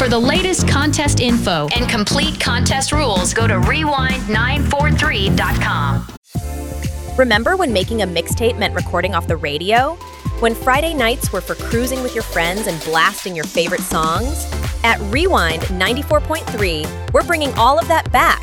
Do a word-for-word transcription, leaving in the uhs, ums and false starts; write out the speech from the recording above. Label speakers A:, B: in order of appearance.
A: For the latest contest info and complete contest rules, go to rewind nine four three dot com.
B: Remember when making a mixtape meant recording off the radio? When Friday nights were for cruising with your friends and blasting your favorite songs? At Rewind ninety-four point three, we're bringing all of that back